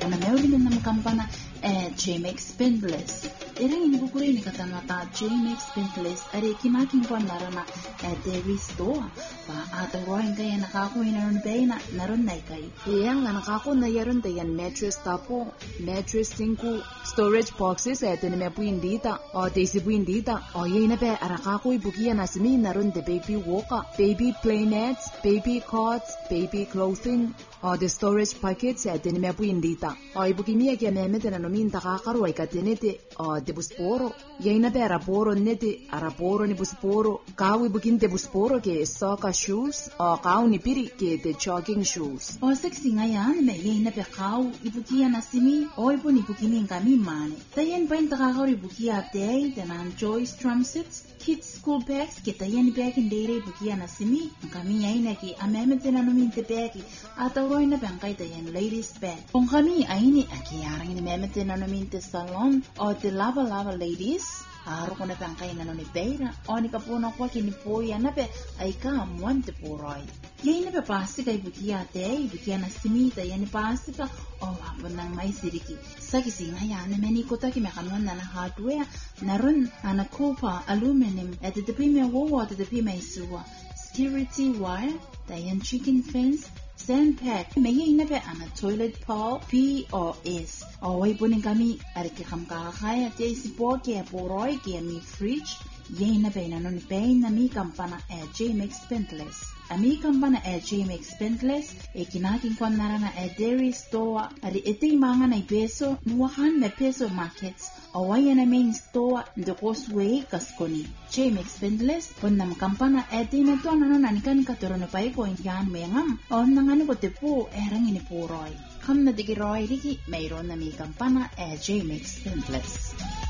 una meulin nam kampana J-Max Spendless. Erang ini bukuri ni kata mata J-Max Spendless are kinakin ko narana dairy store pa ato roing kaya nakako inaron bayna naron nai kai. Yang nakako na yaron tayan mattress tapo, mattress sinku, storage boxes ni me puindita o desi puindita o yena pe arakako ibukia nasimi naron de baby walker, baby play nets, baby cots, baby clothing o the storage packets ni me puindita o ibukimia kia me mete na nomin takakaru ay katinete o de busporo yena pe araporo nete araporo ni busporo kawi bukin de busporo ke soccer shoes o kau ni piri ke de jogging shoes o sexy ngayan me yena pe kau ibukia nasimi o ibu ni bukini kami mane tayen pain takakaru ibukia te tenan Joyce drum sets kids school bags kita yen bag in dere bukia nasimi kami yaina ki amemete na nomin te bag atau roi na bangkai tayen ladies bag kung kami aini aki yarang ni memete na nomin te salon o te lava ladies aro kona bangkai na noni beira o ni kapuna kwa kini poya na pe ai ka muante poroi yei na pe plastika ibukia te ibukia nasimi tayen plastika o hapunang mai siriki saki singa yana meni kota ki mekanon na hardware narun ana copper aluminum at the premium wall at the premium suwa security wire tayen chicken fence sandpack may ina pe ana toilet pole POS away punin kami ariki kamkakaya te sipo ke poroi ke mi fridge yena pe na non pe na mi kampana J-Max Spendless ami kampana J-Max Spendless kinakin ko narana dairy store ari ete mga na peso nuwahan na peso markets away na main store the causeway kaskoni J-Max Spendless pon nam kampana ete na to na nanikan katoro na pai ko yan mengam on nangani ko te po erang ini poroi kam na digi roi digi mayroon na mi kampana J-Max Spendless